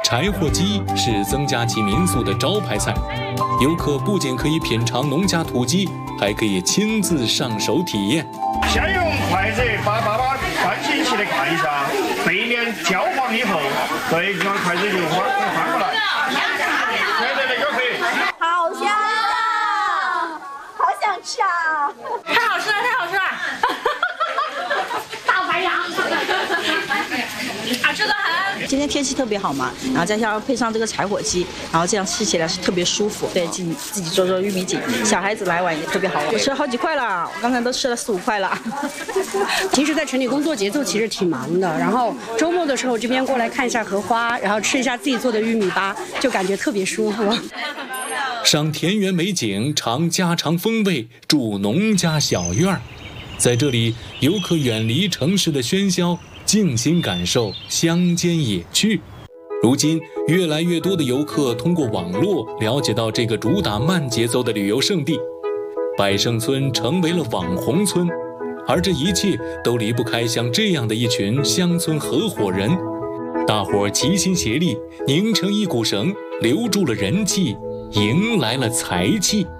柴火鸡是曾家集民宿的招牌菜，游客不仅可以品尝农家土鸡，还可以亲自上手体验。 先用筷子把关紧起来看一下，背面焦黄以后，对，用筷子就翻过来。对，就可以。 好香啊！好想吃啊！ 太好吃了，太好吃了！大白羊，好吃的很。 今天天气特别好嘛，然后再加上配上这个柴火鸡，然后这样吃起来是特别舒服。对，自己做玉米锦，小孩子来玩也特别好玩。我吃了好几块了，我刚才都吃了4、5块了。 平时在城里工作节奏其实挺忙的，然后周末的时候这边过来看一下荷花，然后吃一下自己做的玉米粑，就感觉特别舒服。 赏田园美景，尝家常风味，住农家小院儿。在这里，游客远离城市的喧嚣，静心感受乡间野趣。如今，越来越多的游客通过网络了解到这个主打慢节奏的旅游胜地，百盛村成为了网红村，而这一切都离不开像这样的一群乡村合伙人，大伙儿齐心协力，拧成一股绳，留住了人气，迎来了财气。